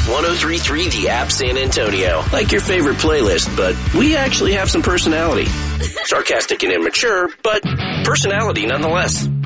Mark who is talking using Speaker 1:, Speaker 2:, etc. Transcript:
Speaker 1: 1033 The App San Antonio. Like your favorite playlist, but we actually have some personality. Sarcastic and immature, but personality nonetheless.